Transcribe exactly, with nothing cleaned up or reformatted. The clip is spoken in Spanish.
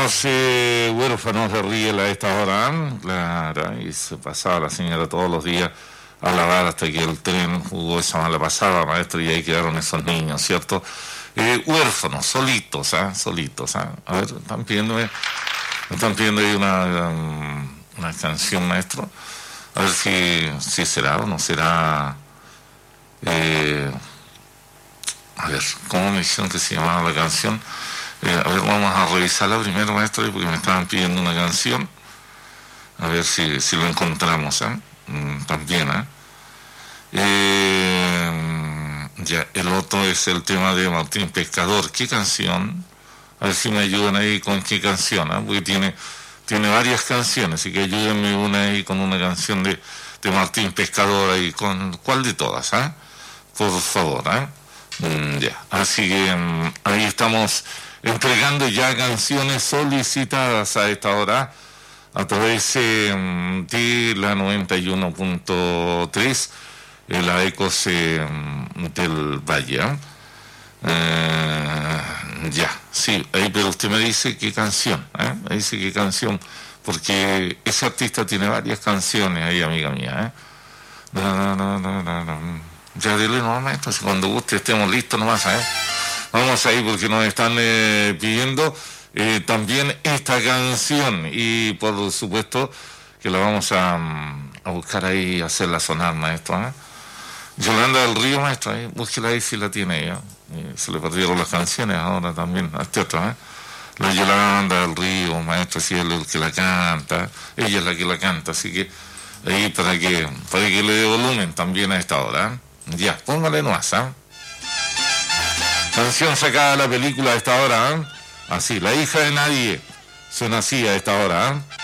Escuchamos eh, Huérfanos de Riel a esta hora, claro, y se pasaba la señora todos los días a lavar hasta que el tren jugó esa mala pasada, maestro, y ahí quedaron esos niños, ¿cierto? Eh, huérfanos, solitos, ¿ah? Solitos, ¿ah? A ver, están pidiéndome, me están pidiendo ahí una, um, una canción, maestro, a ver si, si será o no será, eh, a ver, ¿cómo me dijeron que se llamaba la canción? Eh, a ver, vamos a revisarla primero, maestro, porque me estaban pidiendo una canción. A ver si, si lo encontramos, ¿eh? Mm, también, ¿eh? Eh, ya, el otro es el tema de Martín Pescador. ¿Qué canción? A ver si me ayudan ahí con qué canción, ¿eh? Porque tiene, tiene varias canciones, así que ayúdenme una ahí con una canción de, de Martín Pescador ahí. ¿Con cuál de todas, eh? Por favor, ¿eh? Mm, ya, así que um, ahí estamos entregando ya canciones solicitadas a esta hora a través eh, de la noventa y uno punto tres, eh, la Ecos eh, del Valle. Eh, ya, sí, ahí, pero usted me dice qué canción, ¿eh? Me dice qué canción, porque ese artista tiene varias canciones ahí, amiga mía, ¿eh? No, no, no, no, no. Ya dile nomás, entonces cuando guste estemos listos nomás, ¿eh? Vamos ahí porque nos están eh, pidiendo eh, también esta canción y por supuesto que la vamos a, a buscar ahí, a hacerla sonar, maestro, ¿eh? Yolanda del Río, maestro, ¿eh? Búsquela ahí si la tiene ella. Eh, se le perdieron las canciones ahora también a este otro, ¿eh? La Yolanda del Río, maestro, si es el que la canta, ella es la que la canta, así que ahí para que, para que le dé volumen también a esta hora, ¿eh? Ya, póngale nomás, ¿eh? Canción sacada de la película a esta hora, ¿eh? Así, La hija de nadie suena así a esta hora, ¿eh?